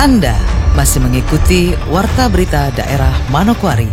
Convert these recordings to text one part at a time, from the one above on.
Anda masih mengikuti Warta Berita Daerah Manokwari.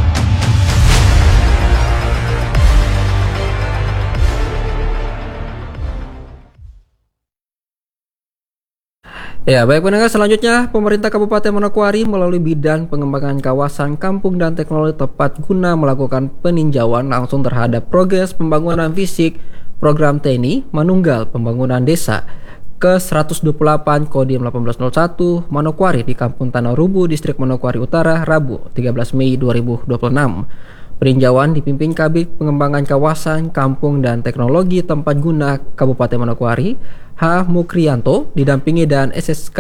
Ya, baik pendengar, selanjutnya pemerintah Kabupaten Manokwari melalui Bidang Pengembangan Kawasan Kampung dan Teknologi Tepat Guna melakukan peninjauan langsung terhadap progres pembangunan fisik program TNI Manunggal Pembangunan Desa ke-128 Kodim 1801 Manokwari di Kampung Tanah Rubu, Distrik Manokwari Utara, Rabu 13 Mei 2026. Peninjauan dipimpin Kabid Pengembangan Kawasan Kampung dan Teknologi Tempat Guna Kabupaten Manokwari, H. Mukrianto, didampingi dan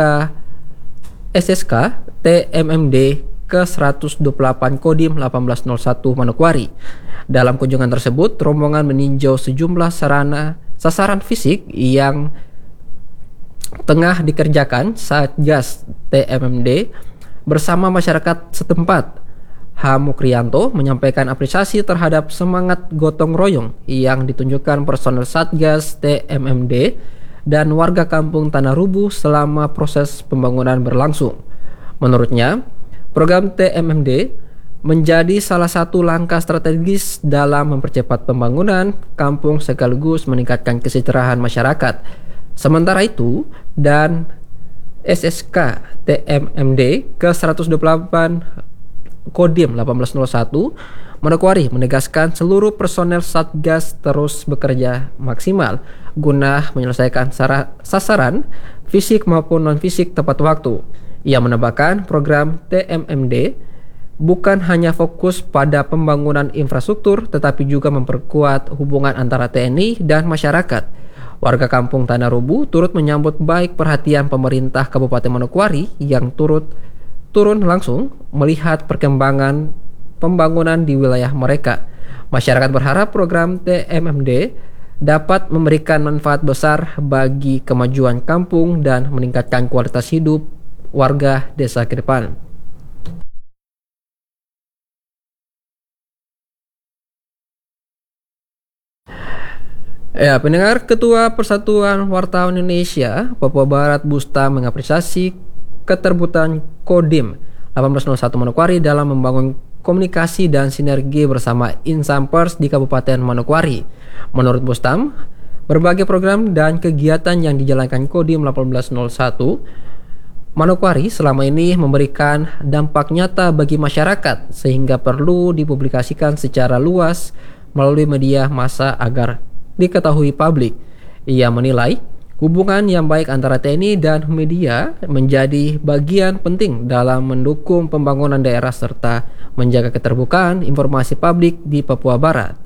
SSK TMMD ke-128 Kodim 1801 Manokwari. Dalam kunjungan tersebut, rombongan meninjau sejumlah sasaran fisik yang tengah dikerjakan Satgas TMMD bersama masyarakat setempat. H. Mukrianto menyampaikan apresiasi terhadap semangat gotong royong yang ditunjukkan personel Satgas TMMD dan warga kampung Tanah Rubu selama proses pembangunan berlangsung. Menurutnya, program TMMD menjadi salah satu langkah strategis dalam mempercepat pembangunan kampung sekaligus meningkatkan kesejahteraan masyarakat. Sementara itu, dan SSK TMMD ke-128 Kodim 1801 Manokwari menegaskan seluruh personel Satgas terus bekerja maksimal guna menyelesaikan sasaran fisik maupun non-fisik tepat waktu. Ia menambahkan program TMMD bukan hanya fokus pada pembangunan infrastruktur tetapi juga memperkuat hubungan antara TNI dan masyarakat. Warga kampung Tanah Rubu turut menyambut baik perhatian pemerintah Kabupaten Manokwari yang turun langsung melihat perkembangan pembangunan di wilayah mereka. Masyarakat berharap program TMMD dapat memberikan manfaat besar bagi kemajuan kampung dan meningkatkan kualitas hidup warga desa ke depan. Ya, pendengar, Ketua Persatuan Wartawan Indonesia Papua Barat Busta mengapresiasi keterbutan Kodim 1801 Manokwari dalam membangun komunikasi dan sinergi bersama Insampers di Kabupaten Manokwari. Menurut Bustam, berbagai program dan kegiatan yang dijalankan Kodim 1801 Manokwari selama ini memberikan dampak nyata bagi masyarakat sehingga perlu dipublikasikan secara luas melalui media massa agar diketahui publik. Ia menilai hubungan yang baik antara TNI dan media menjadi bagian penting dalam mendukung pembangunan daerah serta menjaga keterbukaan informasi publik di Papua Barat.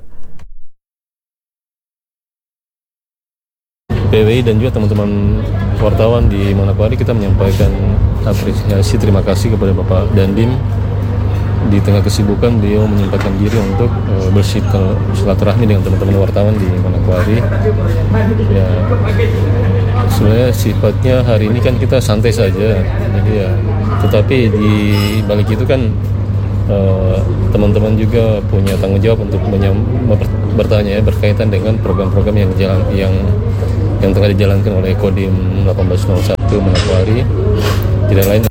PWI dan juga teman-teman wartawan di Manokwari, kita menyampaikan apresiasi terima kasih kepada Bapak Dandim. Di tengah kesibukan beliau menyempatkan diri untuk bersilaturahmi dengan teman-teman wartawan di Manokwari. Ya, sebenarnya sifatnya hari ini kan kita santai saja, jadi ya. Tetapi di balik itu kan teman-teman juga punya tanggung jawab untuk bertanya berkaitan dengan program-program yang tengah dijalankan oleh Kodim 1801 Manokwari. Tidak lain.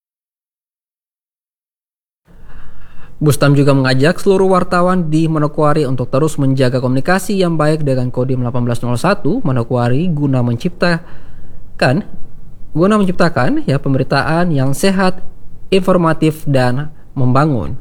Bustam juga mengajak seluruh wartawan di Manokwari untuk terus menjaga komunikasi yang baik dengan Kodim 1801 Manokwari guna menciptakan ya pemberitaan yang sehat, informatif dan membangun.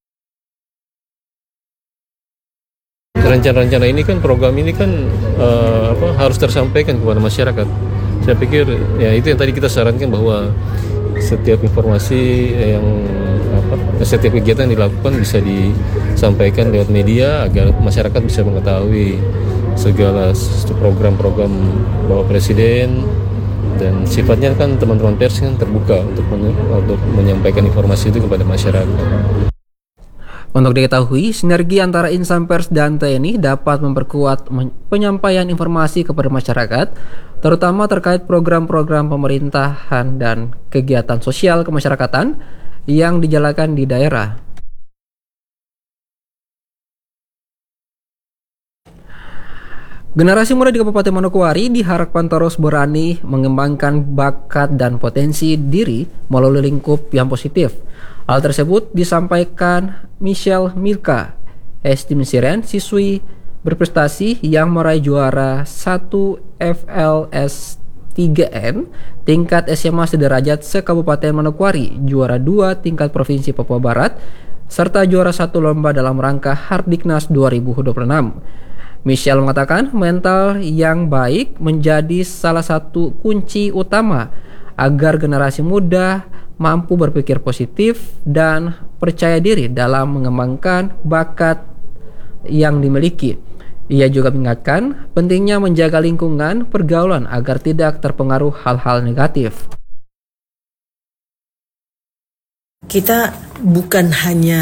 Rencana-rencana ini kan, program ini kan harus tersampaikan kepada masyarakat. Saya pikir ya itu yang tadi kita sarankan, bahwa setiap informasi setiap kegiatan yang dilakukan bisa disampaikan lewat media agar masyarakat bisa mengetahui segala program-program Bapak Presiden, dan sifatnya kan teman-teman pers kan terbuka untuk menyampaikan informasi itu kepada masyarakat. Untuk diketahui, sinergi antara insan pers dan TNI dapat memperkuat penyampaian informasi kepada masyarakat, terutama terkait program-program pemerintahan dan kegiatan sosial kemasyarakatan yang dijalankan di daerah. Generasi muda di Kabupaten Manokwari diharapkan terus berani mengembangkan bakat dan potensi diri melalui lingkup yang positif. Hal tersebut disampaikan Michelle Milka, estimasiren siswi berprestasi yang meraih juara 1 FLS 3N tingkat SMA sederajat se-Kabupaten Manokwari, juara 2 tingkat Provinsi Papua Barat, serta juara 1 lomba dalam rangka Hardiknas 2026. Michelle mengatakan mental yang baik menjadi salah satu kunci utama agar generasi muda mampu berpikir positif dan percaya diri dalam mengembangkan bakat yang dimiliki. Ia juga mengingatkan pentingnya menjaga lingkungan pergaulan agar tidak terpengaruh hal-hal negatif. Kita bukan hanya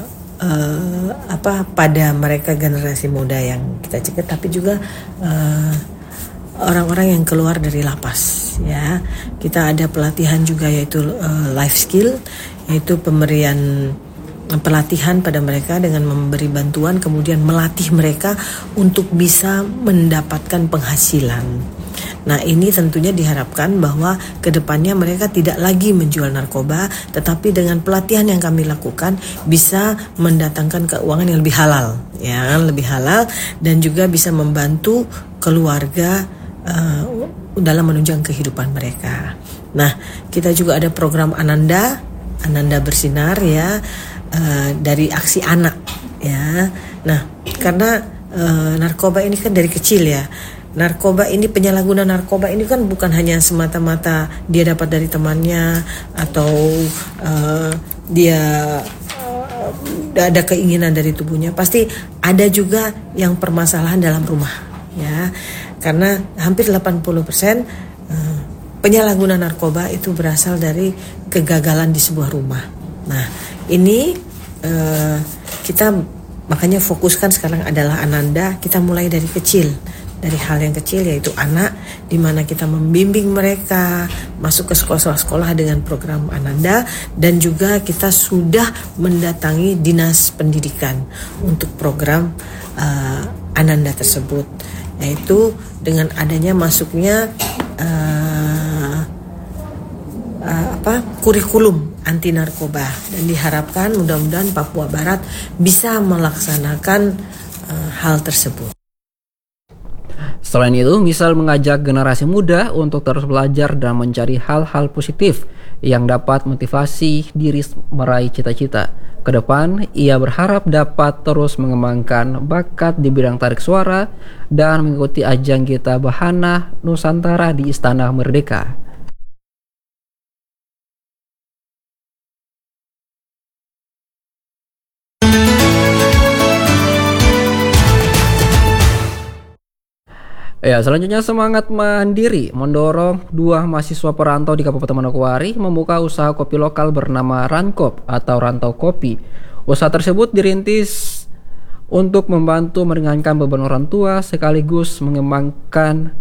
pada mereka generasi muda yang kita cegah, tapi juga orang-orang yang keluar dari lapas, ya. Kita ada pelatihan juga, yaitu life skill, yaitu pemberian pelatihan pada mereka dengan memberi bantuan, kemudian melatih mereka untuk bisa mendapatkan penghasilan. Nah, ini tentunya diharapkan bahwa kedepannya mereka tidak lagi menjual narkoba, tetapi dengan pelatihan yang kami lakukan bisa mendatangkan keuangan yang lebih halal, ya, lebih halal, dan juga bisa membantu keluarga dalam menunjang kehidupan mereka. Nah, kita juga ada program Ananda Bersinar, ya, dari Aksi Anak, ya. Nah, karena narkoba ini kan dari kecil, ya. Narkoba ini, penyalahguna narkoba ini kan bukan hanya semata-mata dia dapat dari temannya atau dia ada keinginan dari tubuhnya. Pasti ada juga yang permasalahan dalam rumah, ya. Karena hampir 80% penyalahguna narkoba itu berasal dari kegagalan di sebuah rumah. Nah, ini kita makanya fokuskan sekarang adalah Ananda. Kita mulai dari kecil, dari hal yang kecil, yaitu anak, di mana kita membimbing mereka masuk ke sekolah-sekolah dengan program Ananda, dan juga kita sudah mendatangi dinas pendidikan untuk program Ananda tersebut, yaitu dengan adanya masuknya kurikulum anti narkoba, dan diharapkan mudah-mudahan Papua Barat bisa melaksanakan hal tersebut. Selain itu, Misal mengajak generasi muda untuk terus belajar dan mencari hal-hal positif yang dapat motivasi diri meraih cita-cita. Kedepan, ia berharap dapat terus mengembangkan bakat di bidang tarik suara dan mengikuti ajang Gita Bahana Nusantara di Istana Merdeka. Ya, selanjutnya semangat mandiri mendorong 2 mahasiswa perantau di Kabupaten Manokwari membuka usaha kopi lokal bernama Rankop atau Rantau Kopi. Usaha tersebut dirintis untuk membantu meringankan beban orang tua sekaligus mengembangkan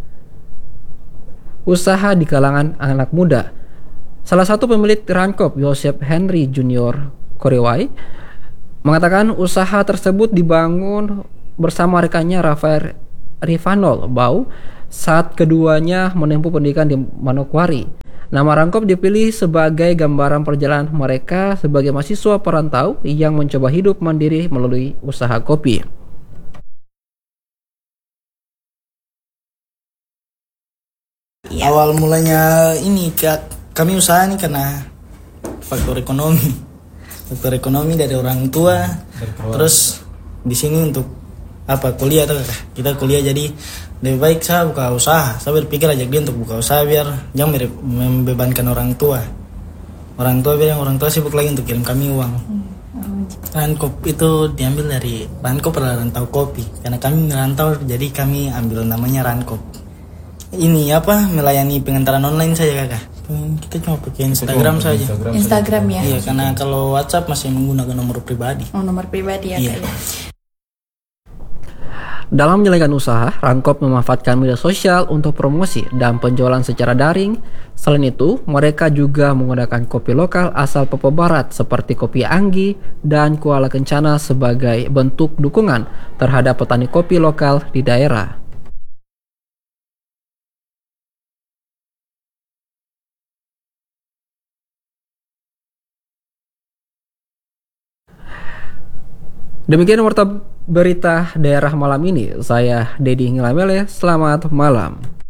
usaha di kalangan anak muda. Salah satu pemilik Rankop, Joseph Henry Junior Korewai, mengatakan usaha tersebut dibangun bersama rekannya Rafael Rifanol Bau saat keduanya menempuh pendidikan di Manokwari. Nama Rankop dipilih sebagai gambaran perjalanan mereka sebagai mahasiswa perantau yang mencoba hidup mandiri melalui usaha kopi. Awal mulanya ini kami usaha ini karena faktor ekonomi. Faktor ekonomi dari orang tua. Terus di sini untuk kuliah tuh, kita kuliah, jadi lebih baik saya buka usaha. Saya berpikir ajak dia untuk buka usaha biar jangan membebankan orang tua biar orang tua sibuk lagi untuk kirim kami uang. Rankop itu diambil dari Rankop adalah Rantau Kopi, karena kami merantau jadi kami ambil namanya Rankop. Ini melayani pengantaran online saja kakak. Kita cuma pakai Instagram saja. Instagram ya? Iya, karena kalau WhatsApp masih menggunakan nomor pribadi. Nomor pribadi ya, iya. Kak. Dalam menjalankan usaha, Rankop memanfaatkan media sosial untuk promosi dan penjualan secara daring. Selain itu, mereka juga menggunakan kopi lokal asal Papua Barat seperti kopi Anggi dan Kuala Kencana sebagai bentuk dukungan terhadap petani kopi lokal di daerah. Demikian warta berita daerah malam ini. Saya Dedi Ngilamele. Selamat malam.